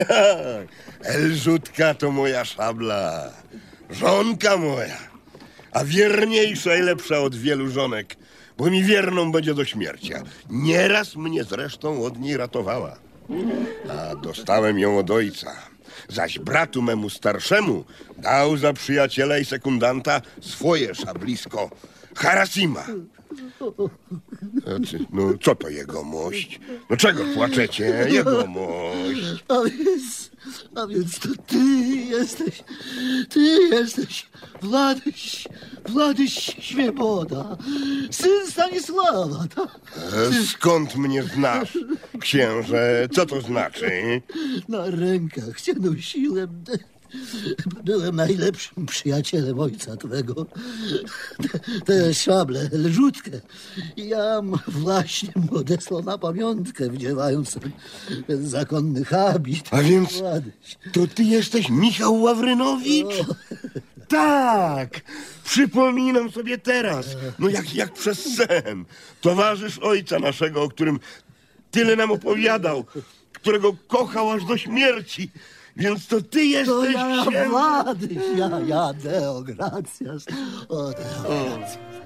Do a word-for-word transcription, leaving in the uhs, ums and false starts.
Elżutka to moja szabla, żonka moja, a wierniejsza i lepsza od wielu żonek, bo mi wierną będzie do śmierci. Nieraz mnie zresztą od niej ratowała. A dostałem ją od ojca, zaś bratu memu starszemu dał za przyjaciela i sekundanta swoje szablisko Harasima. No co to jegomość? No czego płaczecie, jegomość? A więc, a więc to ty jesteś, ty jesteś Wladyś, Wladyś Świeboda, syn Stanisława, tak? E, Skąd mnie znasz, księże? Co to znaczy? Na rękach cię nosiłem. Byłem najlepszym przyjacielem ojca twego. Tę szablę, lżutkę. Ja właśnie mu odesłał na pamiątkę, wdziewając ten zakonny habit. A więc Wladyś. to ty jesteś Michał Ławrynowicz? O. Tak, przypominam sobie teraz, no jak, jak przez sen. Towarzysz ojca naszego, o którym tyle nam opowiadał, którego kochał aż do śmierci. Więc to ty To jesteś ja, księże. Wladyś, ja, ja, Deo, gratias. O, Deo, gratias.